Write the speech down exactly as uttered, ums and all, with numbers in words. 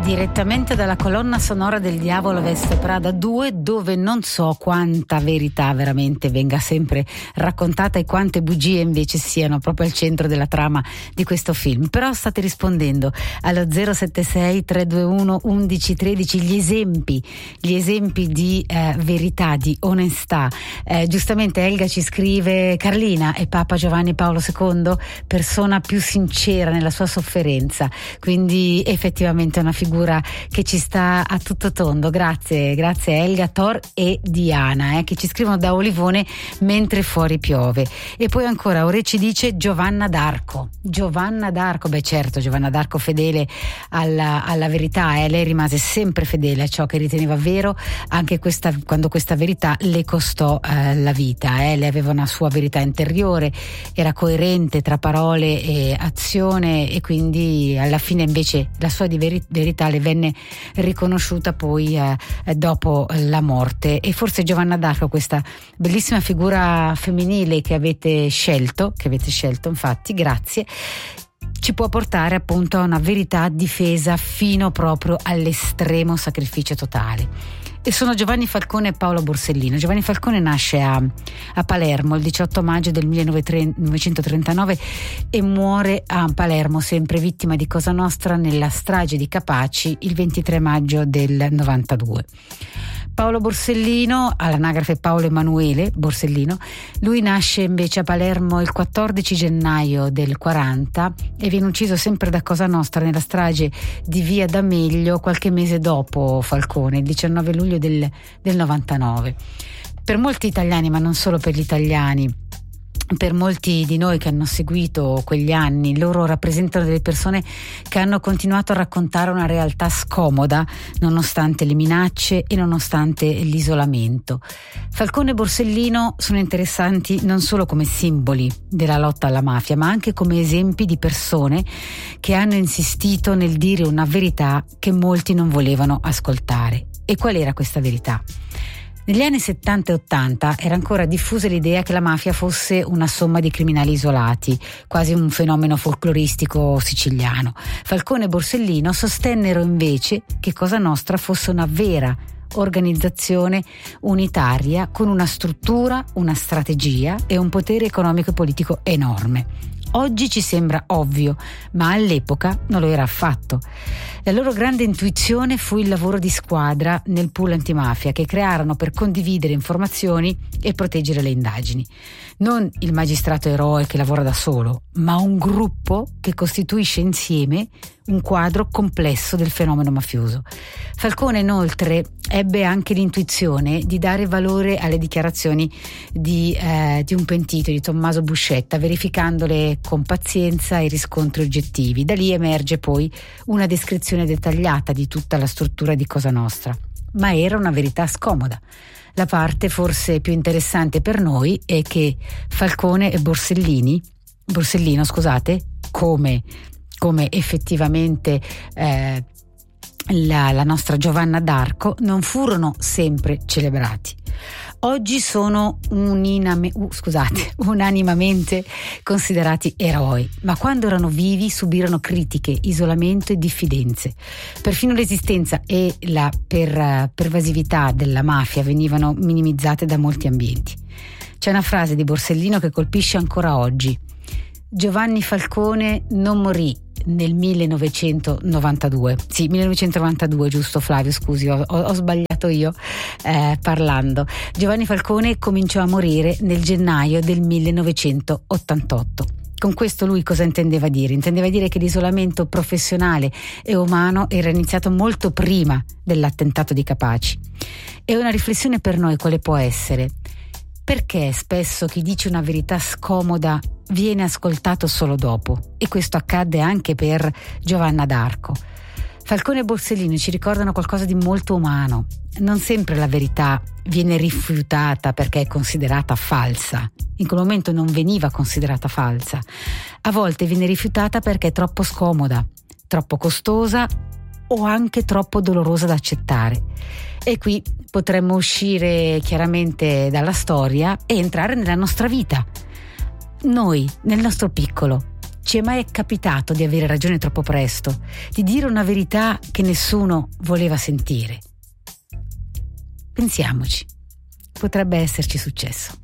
Direttamente dalla colonna sonora del Diavolo Veste Prada due, dove non so quanta verità veramente venga sempre raccontata e quante bugie invece siano proprio al centro della trama di questo film. Però state rispondendo allo zero sette sei tre due uno undici tredici gli esempi, gli esempi di eh, verità, di onestà. Eh, giustamente Elga ci scrive: Carlina è Papa Giovanni Paolo secondo, persona più sincera nella sua sofferenza, quindi effettivamente è una figura che ci sta a tutto tondo. Grazie, grazie Elga, Thor e Diana eh, che ci scrivono da Olivone mentre fuori piove. E poi ancora Ore ci dice Giovanna d'Arco. Giovanna d'Arco, beh certo, Giovanna d'Arco fedele alla, alla verità, eh. Lei rimase sempre fedele a ciò che riteneva vero, anche questa, quando questa verità le costò eh, la vita. Eh. Lei aveva una sua verità interiore, era coerente tra parole e azione, e quindi alla fine invece la sua di veri- verità le venne riconosciuta poi eh, dopo la morte. E forse Giovanna d'Arco, questa bellissima figura femminile che avete scelto, che avete scelto infatti, grazie, ci può portare appunto a una verità difesa fino proprio all'estremo sacrificio totale. E sono Giovanni Falcone e Paolo Borsellino. Giovanni Falcone nasce a, a Palermo il diciotto maggio del millenovecentotrentanove e muore a Palermo, sempre vittima di Cosa Nostra, nella strage di Capaci il ventitré maggio del novantadue. Paolo Borsellino, all'anagrafe Paolo Emanuele Borsellino, lui nasce invece a Palermo il quattordici gennaio del quaranta e viene ucciso sempre da Cosa Nostra nella strage di Via D'Amelio qualche mese dopo Falcone, il diciannove luglio del, del novantanove. Per molti italiani, ma non solo per gli italiani, per molti di noi che hanno seguito quegli anni, loro rappresentano delle persone che hanno continuato a raccontare una realtà scomoda nonostante le minacce e nonostante l'isolamento. Falcone e Borsellino sono interessanti non solo come simboli della lotta alla mafia, ma anche come esempi di persone che hanno insistito nel dire una verità che molti non volevano ascoltare. E qual era questa verità? Negli anni settanta e ottanta era ancora diffusa l'idea che la mafia fosse una somma di criminali isolati, quasi un fenomeno folcloristico siciliano. Falcone e Borsellino sostennero invece che Cosa Nostra fosse una vera organizzazione unitaria con una struttura, una strategia e un potere economico e politico enorme. Oggi ci sembra ovvio, ma all'epoca non lo era affatto. La loro grande intuizione fu il lavoro di squadra nel pool antimafia che crearono per condividere informazioni e proteggere le indagini. Non il magistrato eroe che lavora da solo, ma un gruppo che costituisce insieme un quadro complesso del fenomeno mafioso. Falcone inoltre ebbe anche l'intuizione di dare valore alle dichiarazioni di, eh, di un pentito, di Tommaso Buscetta, verificandole con pazienza e riscontri oggettivi. Da lì emerge poi una descrizione dettagliata di tutta la struttura di Cosa Nostra. Ma era una verità scomoda. La parte forse più interessante per noi è che Falcone e Borsellini, Borsellino, scusate, come, come effettivamente eh, la, la nostra Giovanna d'Arco, non furono sempre celebrati. Oggi sono uniname, uh, scusate, unanimamente considerati eroi, ma quando erano vivi subirono critiche, isolamento e diffidenze. Perfino l'esistenza e la per, pervasività della mafia venivano minimizzate da molti ambienti. C'è una frase di Borsellino che colpisce ancora oggi: Giovanni Falcone non morì nel millenovecentonovantadue, sì, millenovecentonovantadue, giusto Flavio, scusi, ho, ho sbagliato io eh, parlando. Giovanni Falcone cominciò a morire nel gennaio del millenovecentottantotto. Con questo lui cosa intendeva dire? Intendeva dire che l'isolamento professionale e umano era iniziato molto prima dell'attentato di Capaci. E una riflessione per noi quale può essere? Perché spesso chi dice una verità scomoda viene ascoltato solo dopo? E questo accadde anche per Giovanna d'Arco. Falcone e Borsellino ci ricordano qualcosa di molto umano. Non sempre la verità viene rifiutata perché è considerata falsa. In quel momento non veniva considerata falsa. A volte viene rifiutata perché è troppo scomoda, troppo costosa o anche troppo dolorosa da accettare. E qui potremmo uscire chiaramente dalla storia e entrare nella nostra vita. Noi, nel nostro piccolo, Ci è mai capitato di avere ragione troppo presto, di dire una verità che nessuno voleva sentire? Pensiamoci, potrebbe esserci successo.